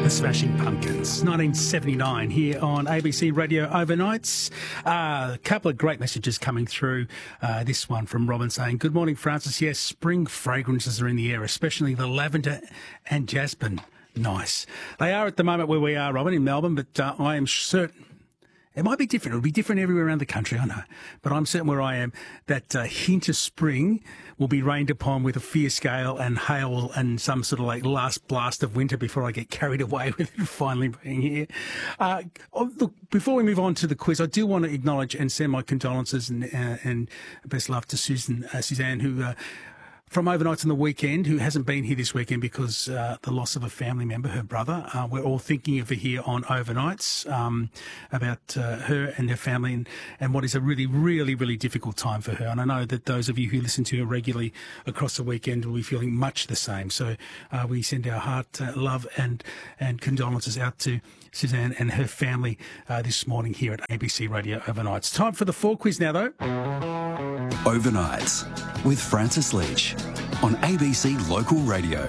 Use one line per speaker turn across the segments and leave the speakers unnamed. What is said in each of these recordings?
The Smashing Pumpkins, 1979, here on ABC Radio Overnights. A couple of great messages coming through. This one from Robin saying, "Good morning, Francis. Yes, spring fragrances are in the air, especially the lavender and jasmine. Nice. They are at the moment where we are, Robin, in Melbourne, but I am certain it might be different. It'll be different everywhere around the country, I know. But I'm certain where I am that hint of spring will be rained upon with a fierce gale and hail and some sort of like last blast of winter before I get carried away with it finally being here. Look, before we move on to the quiz, I do want to acknowledge and send my condolences and best love to Suzanne, who... from Overnights on the weekend, who hasn't been here this weekend because the loss of a family member, her brother. We're all thinking of her here on Overnights about her and her family and what is a really, really, really difficult time for her. And I know that those of you who listen to her regularly across the weekend will be feeling much the same. So we send our heart, love and condolences out to Suzanne and her family this morning here at ABC Radio Overnights. Time for the 4 quiz now, though.
Overnights with Francis Leach on ABC Local Radio.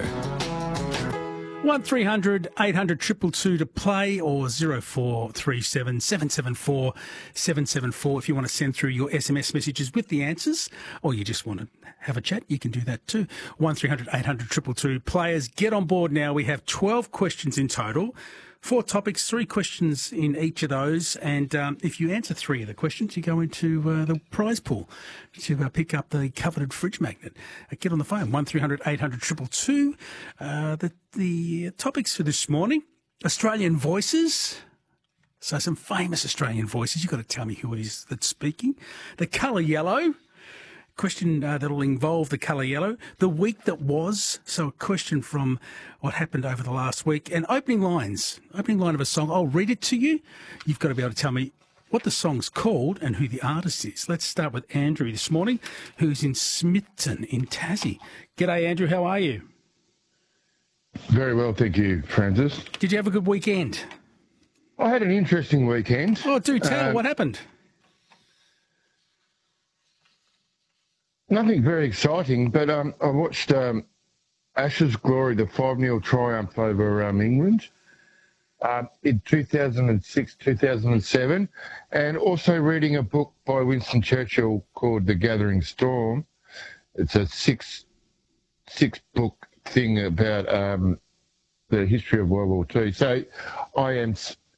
1300 800 222 to play, or 0437 774 774 if you want to send through your SMS messages with the answers, or you just want to have a chat, you can do that too. 1300 800 222. Players, get on board now. We have 12 questions in total. 4 topics, 3 questions in each of those, and if you answer 3 of the questions, you go into the prize pool to pick up the coveted fridge magnet. Get on the phone, 1300 800 222. The topics for this morning, Australian voices. So some famous Australian voices. You've got to tell me who it is that's speaking. The colour yellow. Question that'll involve the colour yellow. The week that was, so a question from what happened over the last week. And opening line of a song. I'll read it to you. You've got to be able to tell me what the song's called and who the artist is. Let's start with Andrew this morning, who's in Smithton in Tassie. G'day, Andrew. How are you?
Very well, thank you, Francis.
Did you have a good weekend?
I had an interesting weekend.
Oh, do tell. What happened?
Nothing very exciting, but I watched Ashes Glory, the 5-0 triumph over England in 2006, 2007, and also reading a book by Winston Churchill called The Gathering Storm. It's a six-book thing about the history of World War II. So I'm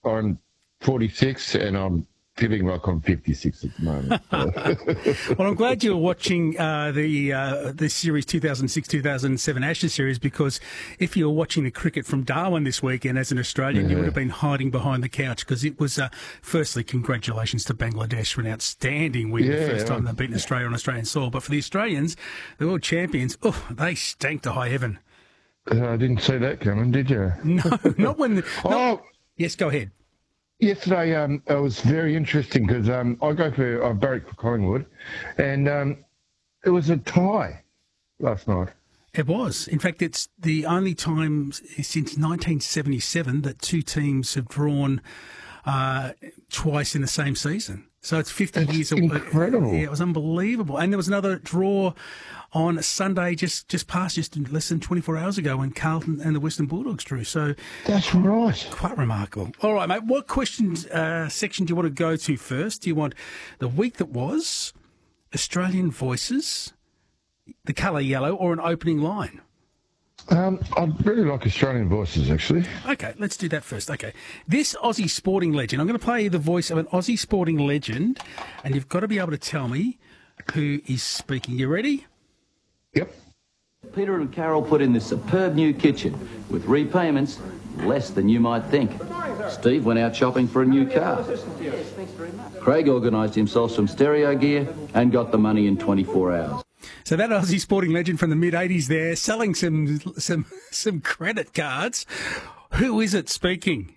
46 and I'm feeling like I'm 56 at the moment.
Well, I'm glad you were watching the series 2006-2007 Ashes series, because if you were watching the cricket from Darwin this weekend as an Australian, you would have been hiding behind the couch, because it was, firstly, congratulations to Bangladesh for an outstanding win, the first time they've beaten Australia on Australian soil. But for the Australians, the world champions, they stank to high heaven.
I didn't see that coming, did you?
No, not when... Yes, go ahead.
Yesterday, it was very interesting because I barrack for Collingwood, and it was a tie last night.
It was. In fact, it's the only time since 1977 that 2 teams have drawn twice in the same season. So it's 50 years.
Incredible.
Yeah, it was unbelievable. And there was another draw on Sunday just less than 24 hours ago when Carlton and the Western Bulldogs drew. So
that's right.
Quite remarkable. All right, mate. What section do you want to go to first? Do you want the week that was, Australian voices, the colour yellow, or an opening line?
I'd really like Australian voices, actually.
Okay, let's do that first. Okay. This Aussie sporting legend, I'm going to play you the voice of an Aussie sporting legend, and you've got to be able to tell me who is speaking. You ready?
Yep.
Peter and Carol put in this superb new kitchen with repayments less than you might think. Steve went out shopping for a new car. Craig organised himself some stereo gear and got the money in 24 hours.
So that Aussie sporting legend from the mid-'80s there, selling some credit cards. Who is it speaking?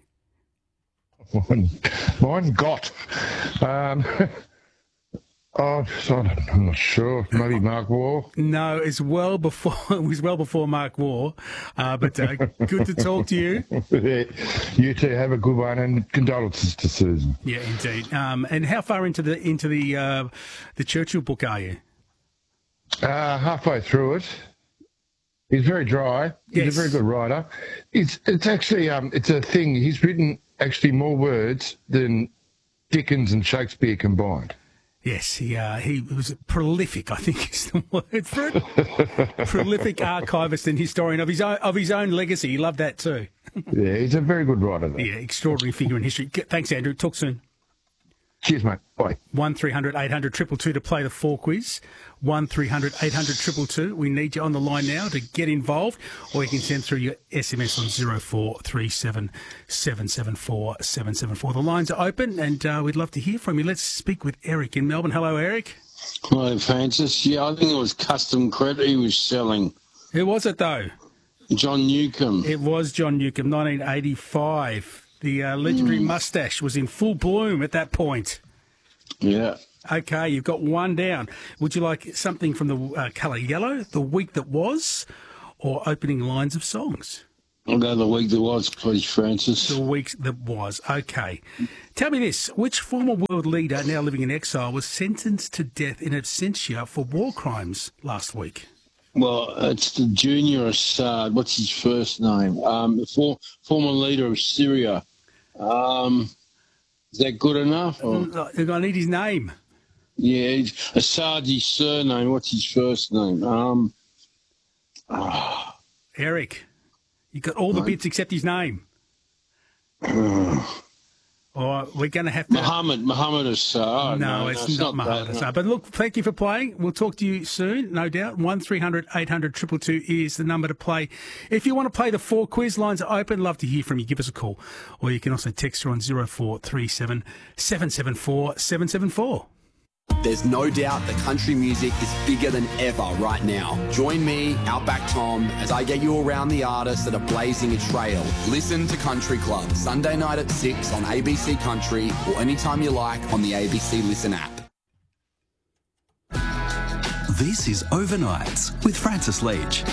Mine got. I'm not sure. Maybe Mark Waugh.
No, it was well before Mark Waugh. But good to talk to you.
You too. Have a good one, and condolences to Susan.
Yeah, indeed. And how far into the Churchill book are you?
Halfway through it. He's very dry. He's
Yes.
a very good writer. It's actually it's a thing. He's written actually more words than Dickens and Shakespeare combined.
Yes, he was prolific, I think is the word for it. Prolific archivist and historian of his own legacy. He loved that too.
Yeah, he's a very good writer, though.
Yeah, extraordinary figure in history. Thanks, Andrew. Talk soon.
Cheers, mate. Bye.
1300 800 222 to play the 4 quiz. 1300 800 222. We need you on the line now to get involved, or you can send through your SMS on 0437 774 774. The lines are open, and we'd love to hear from you. Let's speak with Eric in Melbourne. Hello, Eric.
Hello, Francis. Yeah, I think it was Custom Credit he was selling.
Who was it, though?
John Newcombe.
It was John Newcombe, 1985. The legendary moustache was in full bloom at that point.
Yeah.
Okay, you've got one down. Would you like something from the colour yellow, the week that was, or opening lines of songs?
I'll go the week that was, please, Francis.
The week that was. Okay. Tell me this. Which former world leader now living in exile was sentenced to death in absentia for war crimes last week?
Well, it's the Junior Assad. What's his first name? Former leader of Syria. Is that good enough? Or?
I need his name.
Yeah, Assad's surname. What's his first name?
Eric, you got all the bits except his name. Or we're going to have to...
Mohammed Assad.
No, it's not Mohammed Assad. But look, thank you for playing. We'll talk to you soon, no doubt. 1300 800 222 is the number to play. If you want to play the 4 quiz, lines are open. Love to hear from you. Give us a call. Or you can also text her on 0437 774 774.
There's no doubt that country music is bigger than ever right now. Join me, Outback Tom, as I get you around the artists that are blazing a trail. Listen to Country Club, Sunday night at 6 on ABC Country, or anytime you like on the ABC Listen app.
This is Overnights with Francis Leach.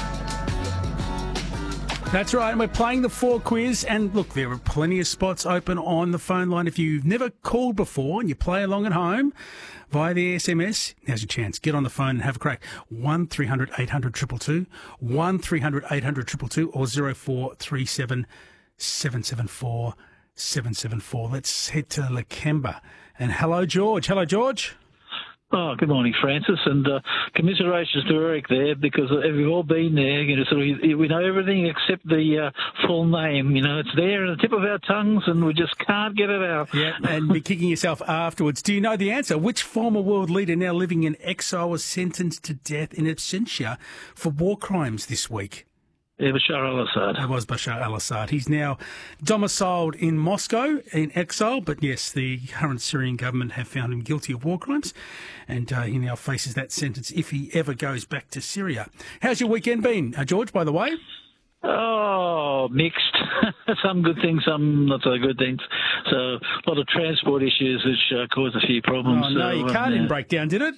That's right, and we're playing the 4 quiz, and look, there are plenty of spots open on the phone line. If you've never called before and you play along at home via the SMS, now's your chance. Get on the phone and have a crack. 1300 800 222, 1300 800 222, or 0437 774 774. Let's head to Lakemba. And hello, George. Hello, George.
Oh, good morning, Francis, and commiserations to Eric there, because we've all been there. You know, so we know everything except the full name. You know, it's there on the tip of our tongues, and we just can't get it out.
Yeah, and be kicking yourself afterwards. Do you know the answer? Which former world leader now living in exile was sentenced to death in absentia for war crimes this week?
Yeah, Bashar al-Assad.
It was Bashar al-Assad. He's now domiciled in Moscow in exile, but yes, the current Syrian government have found him guilty of war crimes, and he now faces that sentence if he ever goes back to Syria. How's your weekend been, George, by the way?
Oh, mixed. Some good things, some not so good things. So a lot of transport issues which caused a few problems.
Oh, no, your car didn't break down, did it?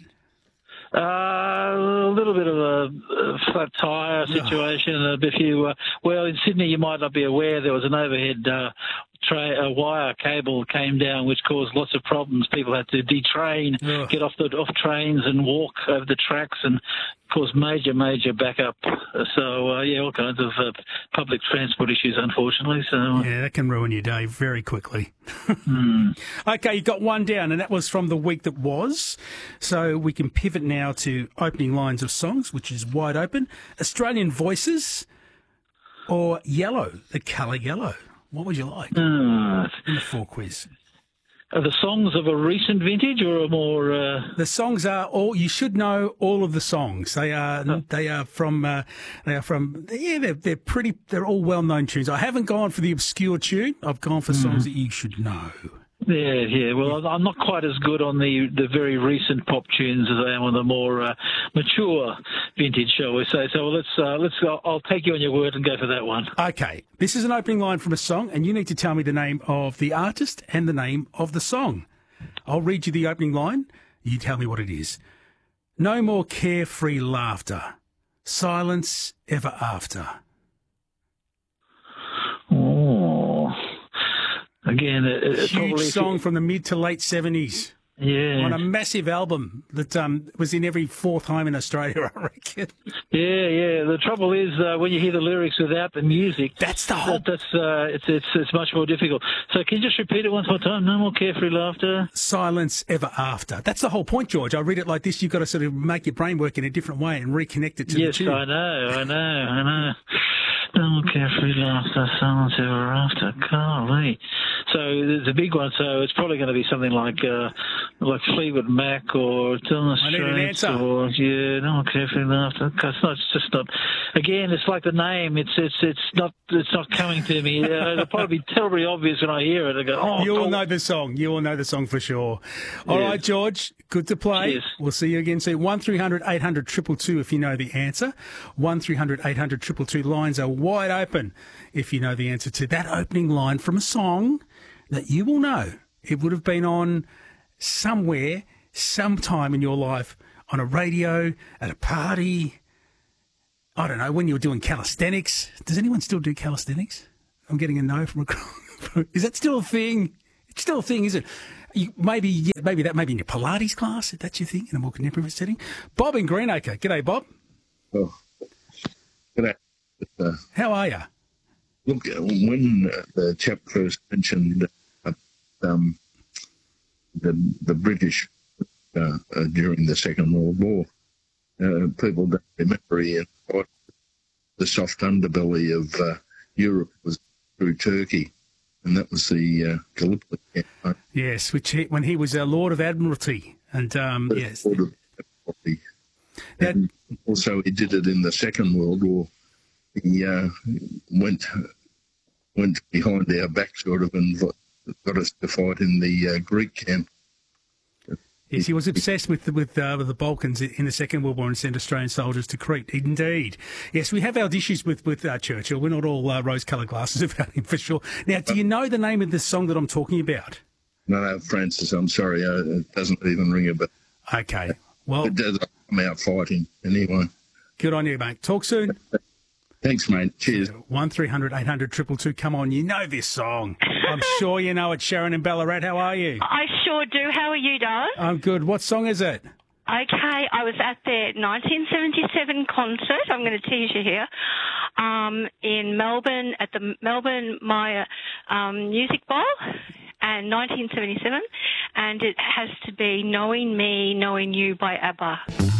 A little bit of a flat tyre situation. A few. Well, in Sydney, you might not be aware there was an overhead wire cable came down, which caused lots of problems. People had to detrain, get off trains, and walk over the tracks, and caused major backup. So all kinds of public transport issues, unfortunately. So
yeah, that can ruin your day very quickly. Okay, you got one down, and that was from the week that was. So we can pivot now to opening lines of songs, which is wide open. Australian Voices or Yellow, the colour yellow. What would you like in the 4 quiz?
Are the songs of a recent vintage or a more?
The songs are all. You should know all of the songs. They are. They are from. Yeah, they're pretty. They're all well-known tunes. I haven't gone for the obscure tune. I've gone for songs that you should know.
Yeah. Well, I'm not quite as good on the very recent pop tunes as I am on the more mature vintage, shall we say. So let's go. I'll take you on your word and go for that one.
Okay. This is an opening line from a song, and you need to tell me the name of the artist and the name of the song. I'll read you the opening line. You tell me what it is. No more carefree laughter. Silence ever after.
Oh. Again,
Huge song from the mid to late 70s.
Yeah.
On a massive album that was in every fourth home in Australia, I reckon.
Yeah. The trouble is when you hear the lyrics without the music,
that's the whole.
It's much more difficult. So can you just repeat it once more time? No more carefree laughter.
Silence ever after. That's the whole point, George. I read it like this. You've got to sort of make your brain work in a different way and reconnect it to the tune.
Yes, I know. No more carefree laughter, silence ever after. Golly. So there's a big one. So it's probably going to be something like Fleetwood Mac or Dylan Straits or no more carefree laughter. It's just not. Again, it's like the name. It's not coming to me. It'll probably be terribly obvious when I hear it. I go, oh.
You will know the song. You will know the song for sure. All right, George. Good to play.
Yes.
We'll see you again soon. 1300 800 222 if you know the answer. 1300 800 222. Lines are wide open if you know the answer to that opening line from a song that you will know. It would have been on somewhere, sometime in your life, on a radio, at a party. I don't know, when you were doing calisthenics. Does anyone still do calisthenics? I'm getting a no from a... Is that still a thing? It's still a thing, is it? Maybe that in your Pilates class, if that's your thing, in a more contemporary setting. Bob in Greenacre. G'day, Bob.
Oh, g'day.
How are you?
Look, when the chap first mentioned the British during the Second World War, people don't remember the soft underbelly of Europe was through Turkey, and that was the Gallipoli campaign.
Yes, when he was Lord of Admiralty, and yes.
Lord of Admiralty. And also he did it in the Second World War. He went behind our back, sort of, and got us to fight in the Greek camp.
Yes, he was obsessed with the Balkans in the Second World War and sent Australian soldiers to Crete. Indeed. Yes, we have our issues with Churchill. We're not all rose-coloured glasses about him, for sure. Now, do you know the name of the song that I'm talking about?
No, Francis, I'm sorry. It doesn't even ring a bell.
Okay. Well,
it does come out fighting anyway.
Good on you, mate. Talk soon.
Thanks, mate. Cheers.
1300 800 222. Come on, you know this song. I'm sure you know it. Sharon in Ballarat, how are you?
I sure do. How are you, Doug?
I'm good. What song is it?
Okay, I was at their 1977 concert, I'm going to tease you here, in Melbourne, at the Melbourne Maya Music Bowl, and 1977, and it has to be Knowing Me, Knowing You by ABBA.